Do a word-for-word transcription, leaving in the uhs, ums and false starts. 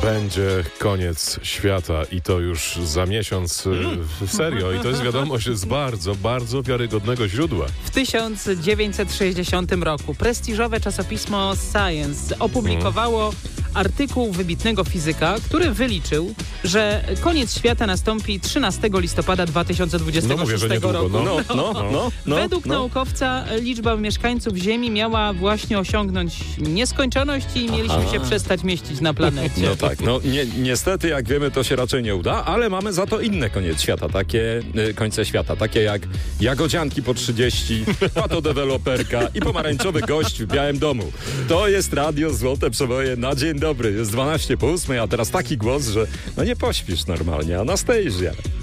Będzie koniec świata i to już za miesiąc. e, Serio. I to jest wiadomość z bardzo, bardzo wiarygodnego źródła. W tysiąc dziewięćset sześćdziesiątym roku prestiżowe czasopismo Science opublikowało artykuł wybitnego fizyka, który wyliczył, że koniec świata nastąpi trzynastego listopada dwa tysiące dwudziestego No mówię, że szóstego niedługo, roku. no. No, no, no, no, Według no. naukowca liczba mieszkańców Ziemi miała właśnie osiągnąć nieskończoność i mieliśmy Aha. się przestać mieścić na planecie. No tak, no ni- niestety jak wiemy to się raczej nie uda, ale mamy za to inne koniec świata, takie y, końce świata, takie jak jagodzianki po trzydzieści, patodeweloperka i pomarańczowy gość w Białym Domu. To jest radio Złote Przeboje na dzień dobry, jest dwanaście po ósmej, a teraz taki głos, że no nie pośpisz normalnie, Anastazja.